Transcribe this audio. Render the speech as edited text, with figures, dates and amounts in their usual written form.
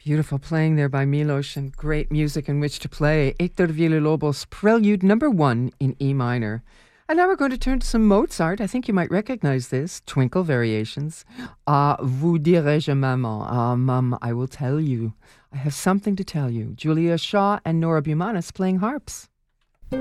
Beautiful playing there by Milos and great music in which to play. Hector Villalobos, Prelude number 1 in E minor. And now we're going to turn to some Mozart. I think you might recognize this. Twinkle Variations. Ah, vous dirai-je maman. Ah, mum, I will tell you. I have something to tell you. Julia Shaw and Nora Bumanis playing harps.